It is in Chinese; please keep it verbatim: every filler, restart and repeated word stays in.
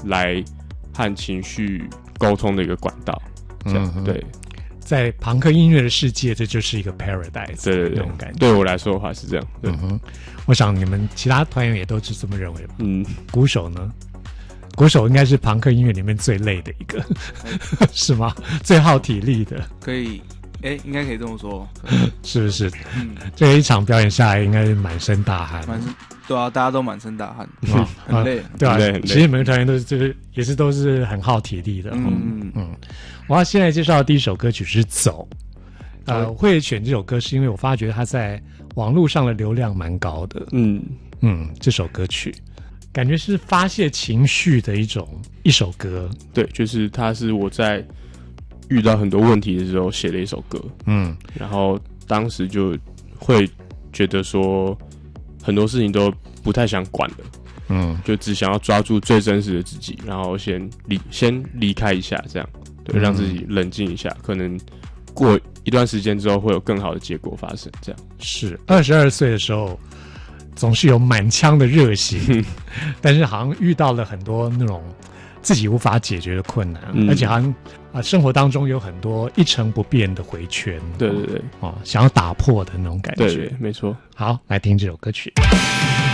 来和情绪沟通的一个管道。这样、嗯、对。 在朋克音乐的世界，这就是一个 paradise， 对对对， 那种感觉。 对我来说的话是这样。对， 嗯哼，我想你们其他团员也都是这么认为吧？ 嗯， 鼓手呢？鼓手应该是朋克音乐里面最累的一个，是吗？最耗体力的。 可以，哎，应该可以这么说， 是不是？ 嗯， 这一场表演下来，应该是满身大汗。 满身，对啊，大家都满身大汗， 啊， 很累， 对啊， 很累很累其实每个团员都是就是也是都是很耗体力的。 嗯嗯，我要现在介绍的第一首歌曲是《走》。呃，我会选这首歌是因为我发觉它在网络上的流量蛮高的。 嗯嗯，这首歌曲感觉是发泄情绪的一种一首歌。 对，就是它是我在遇到很多问题的时候写的一首歌。 嗯， 然后当时就会觉得说很多事情都不太想管了。 嗯， 就只想要抓住最真实的自己，然后先离先离开一下，这样对，让自己冷静一下，可能过一段时间之后会有更好的结果发生。这样是二十二岁的时候，总是有满腔的热血，但是好像遇到了很多那种自己无法解决的困难，嗯、而且好像啊、呃、生活当中有很多一成不变的回圈。 对对对， 哦，想要打破的那种感觉。 对对，没错。 好，来听这首歌曲。